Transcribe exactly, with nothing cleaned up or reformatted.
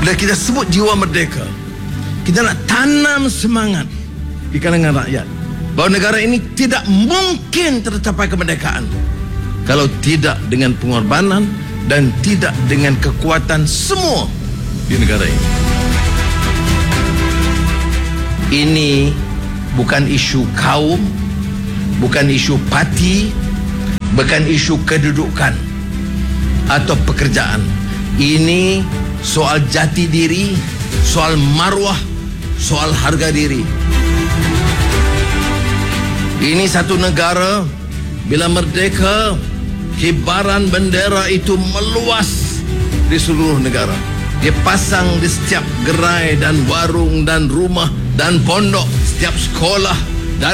Bila kita sebut jiwa merdeka, kita nak tanam semangat di kalangan rakyat bahawa negara ini tidak mungkin tercapai kemerdekaan kalau tidak dengan pengorbanan dan tidak dengan kekuatan semua di negara ini. Ini bukan isu kaum, bukan isu parti, bukan isu kedudukan atau pekerjaan. Ini soal jati diri, soal maruah, soal harga diri. Ini satu negara bila merdeka, kibaran bendera itu meluas di seluruh negara. Dia pasang di setiap gerai dan warung dan rumah dan pondok, setiap sekolah,